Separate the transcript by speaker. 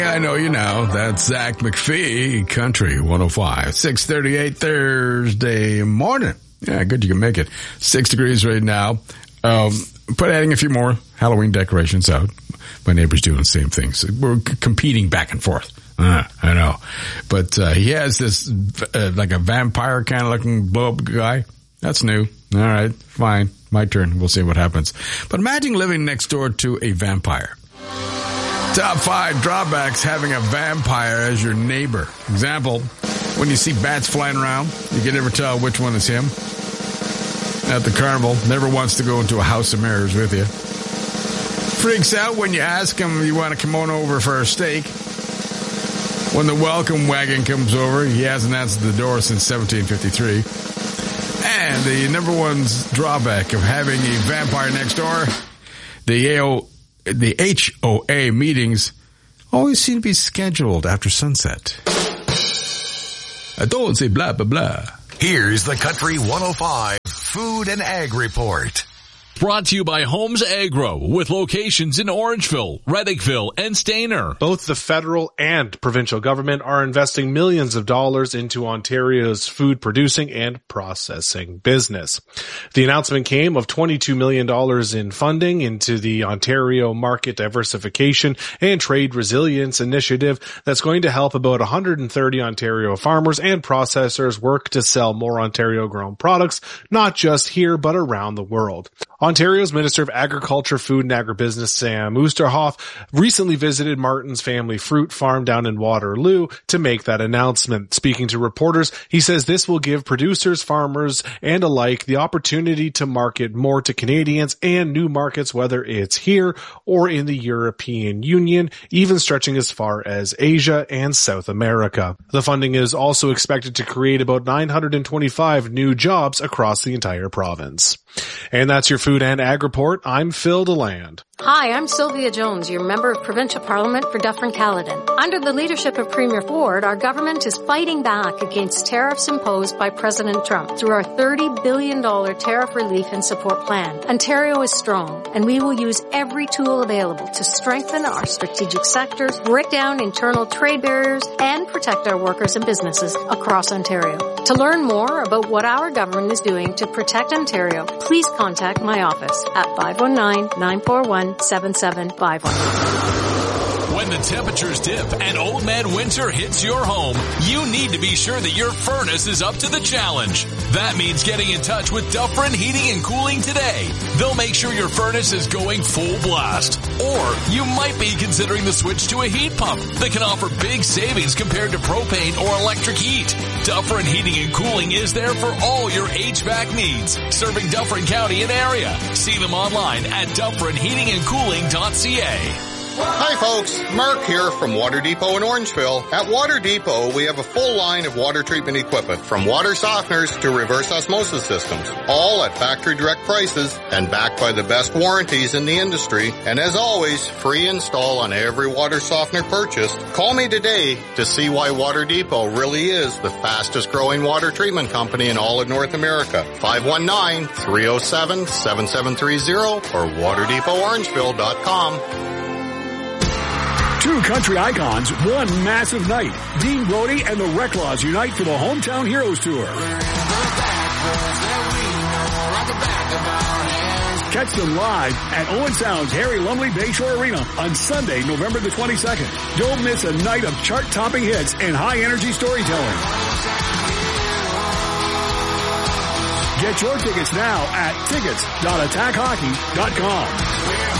Speaker 1: I know you now. That's Zach McPhee, Country 105. 6:38 Thursday morning. Yeah, good you can make it. 6 degrees right now. Adding a few more Halloween decorations out. My neighbor's doing the same thing. So we're competing back and forth. I know. But he has this like a vampire kind of looking blow-up guy. That's new. All right, fine. My turn. We'll see what happens. But imagine living next door to a vampire. Top 5 drawbacks having a vampire as your neighbor. Example, when you see bats flying around, you can never tell which one is him. At the carnival, never wants to go into a house of mirrors with you. Freaks out when you ask him you want to come on over for a steak. When the welcome wagon comes over, he hasn't answered the door since 1753. And the number one drawback of having a vampire next door, the HOA meetings always seem to be scheduled after sunset. I don't say blah, blah, blah.
Speaker 2: Here's the Country 105 Food and Ag Report.
Speaker 3: Brought to you by Homes Agro, with locations in Orangeville, Reddickville, and Stayner.
Speaker 4: Both the federal and provincial government are investing millions of dollars into Ontario's food producing and processing business. The announcement came of $22 million in funding into the Ontario Market Diversification and Trade Resilience Initiative that's going to help about 130 Ontario farmers and processors work to sell more Ontario-grown products, not just here but around the world. Ontario's Minister of Agriculture, Food and Agribusiness, Sam Oosterhoff, recently visited Martin's family fruit farm down in Waterloo to make that announcement. Speaking to reporters, he says this will give producers, farmers, and alike the opportunity to market more to Canadians and new markets, whether it's here or in the European Union, even stretching as far as Asia and South America. The funding is also expected to create about 925 new jobs across the entire province. And that's your Food and Ag Report. I'm Phil DeLand.
Speaker 5: Hi, I'm Sylvia Jones, your Member of Provincial Parliament for Dufferin-Caledon. Under the leadership of Premier Ford, our government is fighting back against tariffs imposed by President Trump through our $30 billion tariff relief and support plan. Ontario is strong, and we will use every tool available to strengthen our strategic sectors, break down internal trade barriers, and protect our workers and businesses across Ontario. To learn more about what our government is doing to protect Ontario, please contact my office at 519-941-7751.
Speaker 3: When the temperatures dip and Old Man Winter hits your home, you need to be sure that your furnace is up to the challenge. That means getting in touch with Dufferin Heating and Cooling today. They'll make sure your furnace is going full blast. Or you might be considering the switch to a heat pump that can offer big savings compared to propane or electric heat. Dufferin Heating and Cooling is there for all your HVAC needs, serving Dufferin County and area. See them online at DufferinHeatingandCooling.ca.
Speaker 6: Hi folks, Mark here from Water Depot in Orangeville. At Water Depot, we have a full line of water treatment equipment, from water softeners to reverse osmosis systems, all at factory direct prices and backed by the best warranties in the industry. And as always, free install on every water softener purchased. Call me today to see why Water Depot really is the fastest growing water treatment company in all of North America. 519-307-7730 or waterdepot.orangeville.com.
Speaker 7: Two country icons, one massive night. Dean Brody and the Reclaws unite for the Hometown Heroes Tour. Catch them live at Owen Sound's Harry Lumley Bayshore Arena on Sunday, November the 22nd. Don't miss a night of chart-topping hits and high-energy storytelling. Get your tickets now at tickets.attackhockey.com.